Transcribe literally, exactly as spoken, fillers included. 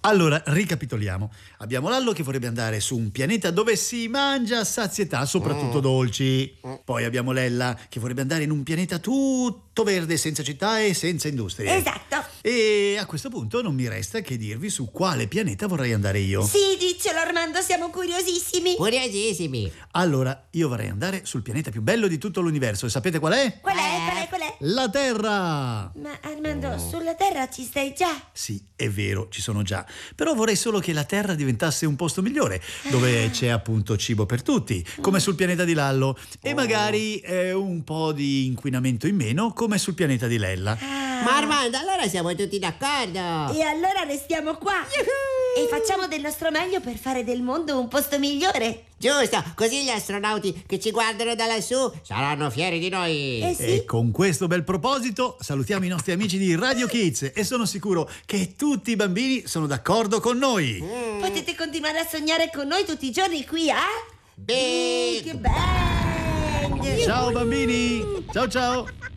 Allora, ricapitoliamo. Abbiamo Lallo che vorrebbe andare su un pianeta dove si mangia a sazietà, soprattutto dolci. Poi abbiamo Lella che vorrebbe andare in un pianeta tutto verde, senza città e senza industrie. Esatto. E a questo punto non mi resta che dirvi su quale pianeta vorrei andare io. Sì, diccelo Armando, siamo curiosissimi. Curiosissimi. Allora, io vorrei andare sul pianeta più bello di tutto l'universo. E sapete qual è? Qual è? Qual è? Qual è? La Terra! Ma Armando, sulla Terra ci stai già? Sì, è vero, ci sono già. Però vorrei solo che la Terra diventasse un posto migliore, dove c'è appunto cibo per tutti, come sul pianeta di Lallo. E magari eh, un po' di inquinamento in meno, come sul pianeta di Lella. Ah. Ma Armando, allora siamo tutti d'accordo. E allora restiamo qua. Yuhu! E facciamo del nostro meglio per fare del mondo un posto migliore. Giusto, così gli astronauti che ci guardano da lassù saranno fieri di noi. Eh sì. E con questo bel proposito salutiamo i nostri amici di Radio Kids e sono sicuro che tutti i bambini sono d'accordo con noi. Mm. Potete continuare a sognare con noi tutti i giorni qui, eh? Big Big Bang! Ciao bambini! Ciao ciao!